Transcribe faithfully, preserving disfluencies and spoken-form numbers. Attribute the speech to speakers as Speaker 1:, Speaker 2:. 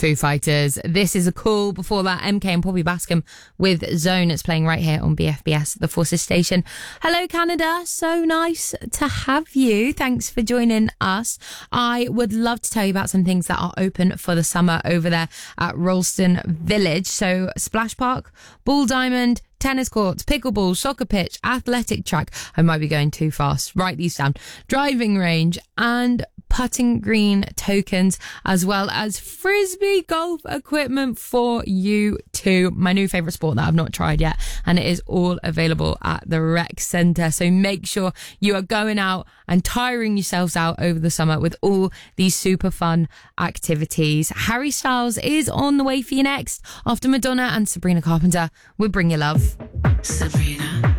Speaker 1: Foo Fighters. This is a Cool. Before that, M K and Poppy Bascom with Zone. It's playing right here on B F B S, the Forces Station. Hello, Canada. So nice to have you. Thanks for joining us. I would love to tell you about some things that are open for the summer over there at Ralston Village. So Splash Park, Ball Diamond, tennis courts, pickleball, soccer pitch, athletic track. I might be going too fast. Write these down. Driving range and putting green tokens, as well as frisbee golf equipment for you too. My new favourite sport that I've not tried yet, and it is all available at the rec centre. So make sure you are going out and tiring yourselves out over the summer with all these super fun activities. Harry Styles is on the way for you next after Madonna and Sabrina Carpenter with Bring Your Love.
Speaker 2: Sabrina.